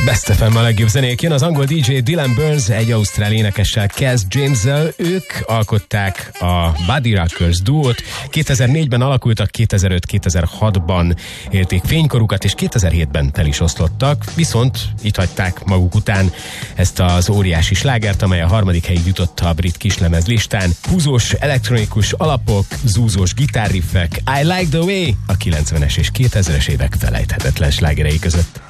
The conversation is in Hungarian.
Best FM a legjobb zenék. Jön az angol DJ Dylan Burns egy ausztrál énekessel, Cass James-zel. Ők alkották a Buddy Rockers duót. 2004-ben alakultak, 2005-2006-ban élték fénykorukat, és 2007-ben el is oszlottak. Viszont itt hagyták maguk után ezt az óriási slágert, amely a harmadik helyig jutott a brit kislemez listán. Húzós elektronikus alapok, zúzós gitárriffek, I Like The Way a 90-es és 2000-es évek felejthetetlen slágerei között.